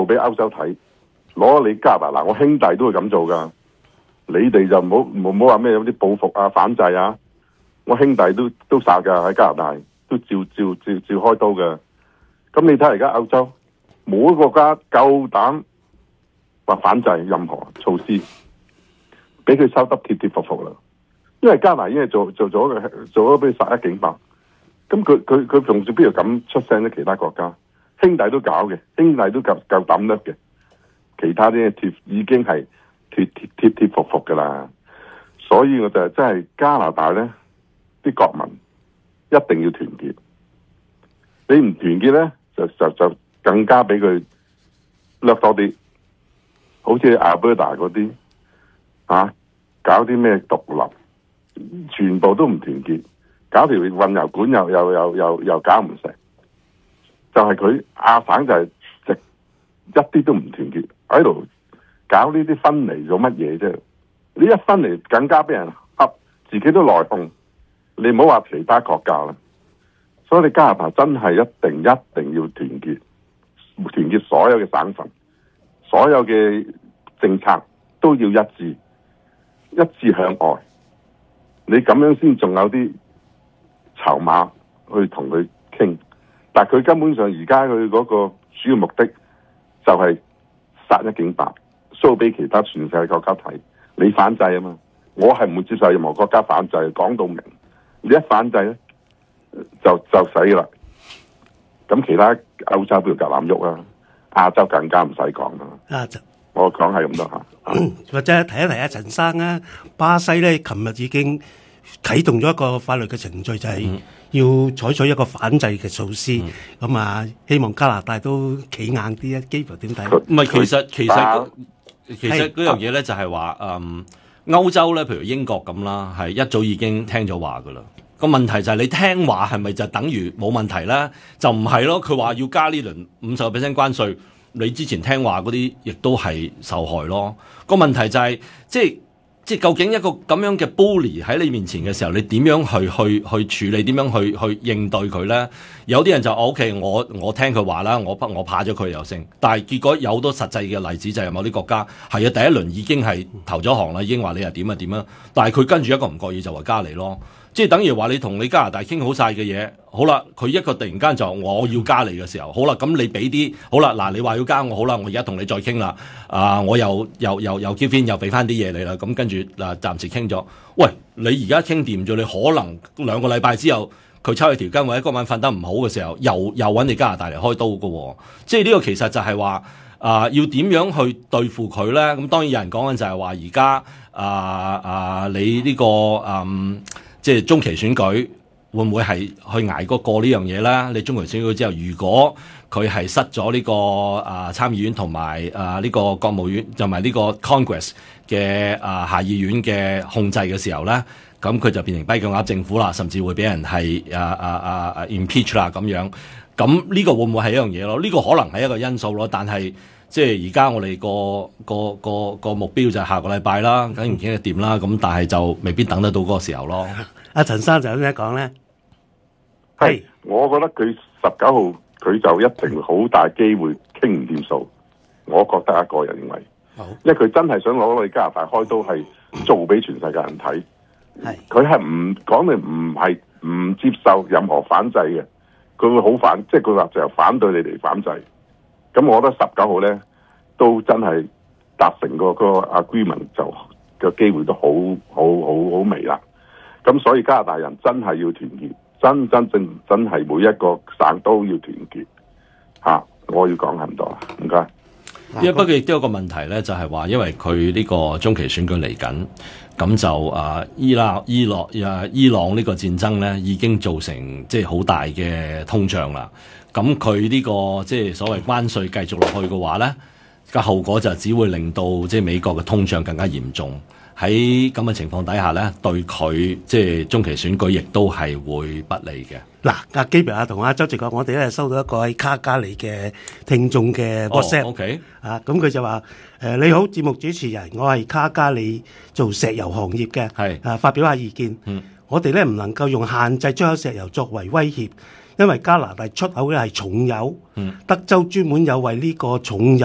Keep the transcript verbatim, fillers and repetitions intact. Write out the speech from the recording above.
做俾歐洲睇，攞你加拿大嗱，我兄弟都會咁做噶。你哋就唔好唔好話咩有啲報復啊、反制啊。我兄弟都都殺噶喺加拿大，都照照照照開刀嘅。咁你睇而家歐洲，冇一個國家夠膽話反制任何措施，俾佢收得貼貼服服啦。因為加拿大已經係做做咗做咗俾佢殺一儆百，咁佢佢佢仲邊度敢出聲咧？其他國家兄弟都搞嘅，兄弟都夠夠膽甩嘅，其他啲貼已經係貼貼貼貼服服噶啦。所以我就真係加拿大咧，啲國民一定要團結。你唔團結咧，就就就更加俾佢掠多啲，好似阿伯達嗰啲啊，搞啲咩獨立，全部都唔團結，搞條運油管又又又又又搞唔成，就係佢亞省就係直一啲都唔團結，喺度搞呢啲分離做乜嘢啫？呢一分離更加俾人恰，自己都內訌，你唔好話其他國家啦。所以你加拿大真係一定一定要團結，團結所有嘅省份，所有嘅政策都要一致，一致向外。你咁樣先仲有啲籌碼去同佢傾，但係佢根本上而家佢嗰個主要目的就係殺一儆百，show俾其他全世界國家睇，你反制啊嘛！我係唔會接受任何國家反制，講到明，你一反制咧，就就死啦！咁其他歐洲都要夾硬喐啦，亞洲更加唔使講啦。 啊， 我講係咁多嚇。 或者提一提阿陳生啊，巴西咧，琴日已經啟動咗一個法律嘅程序，就係要採取一個反制嘅措施。咁、嗯、啊，希望加拿大都企硬啲啊。基夫點睇？ 唔係，其實其實其實嗰樣嘢咧就係話，嗯，歐洲咧，譬如英國咁啦，係一早已經聽咗話噶啦。個問題就係你聽話係咪就等於冇問題咧？就唔係咯。佢話要加呢輪五十個 percent 關稅，你之前聽話嗰啲亦都係受害咯。個問題就係、是、即係即係究竟一個咁樣嘅 bully 喺你面前嘅時候，你點樣去去去處理？點樣去去應對佢咧？有啲人就 O K，我我聽佢話啦，我不我怕咗佢又勝。但係結果有好多實際嘅例子就係某啲國家係啊，第一輪已經係投咗行啦，已經話你係點啊點啊，但係佢跟住一個唔覺意就話加你咯。即係等於話你同你加拿大傾好晒嘅嘢，好啦，佢一個突然間就我要加你嘅時候，好啦，咁你俾啲好啦，嗱你話要加我，好啦，我而家同你再傾啦，啊我又又又又 give in 又俾翻啲嘢你啦，咁跟住嗱暫時傾咗，喂你而家傾掂咗，你可能兩個禮拜之後佢抽你條筋，或者嗰晚瞓得唔好嘅時候，又又揾你加拿大嚟開刀㗎喎，即係呢個其實就係話啊要點樣去對付佢咧？咁當然有人講緊就係話而家啊啊你呢個嗯。即係中期選舉會唔會係去捱過過呢樣嘢咧？你中期選舉之後，如果佢係失咗呢、這個啊參議院同埋啊呢、這個國務院，同埋呢個 Congress 嘅啊下議院嘅控制嘅時候咧，咁佢就變成跛腳鴨政府啦，甚至會俾人係啊啊啊 impeach 啦咁樣。咁呢個會唔會係一樣嘢咯？呢、這個可能係一個因素咯，但係即係而家我哋個個個個目標就係下個禮拜啦，梗唔見得掂啦。咁但係就未必等得到嗰個時候咯。 阿陳生就有咩講咧？ 係，我覺得佢十九號佢就一定好大機會傾唔掂數。我覺得一個人認為，因為佢真係想攞你加拿大開刀，係做俾全世界人睇。係，佢係唔講你唔係唔接受任何反制嘅，佢會好反，即係佢話就反對你哋反制。咁我覺得十九號咧都真係達成個個 agreement 就嘅機會都好好好好微啦。咁所以加拿大人真係要團結，真真正真係每一個省都要團結嚇、啊。我要講咁多啦，唔該。 因為不過亦都有個問題咧，就係話因為佢呢個中期選舉嚟緊，咁就啊伊拉伊朗啊伊朗呢個戰爭咧已經造成即係好大嘅通脹啦。咁佢呢個即係所謂關稅繼續落去嘅話咧，個後果就只會令到即係美國嘅通脹更加嚴重。喺咁嘅情況底下咧，對佢即係中期選舉亦都係會不利嘅。 嗱，阿基比亞同阿周直講，我哋咧收到一個喺卡加里嘅聽眾嘅 WhatsApp，、 哦 okay. 啊，咁佢就話：誒、呃、你好，節目主持人，我係卡加里做石油行業嘅，係啊，發表下意見。嗯，我哋咧唔能夠用限制出口石油作為威脅，因為加拿大出口咧係重油，嗯，德州專門有為呢個重油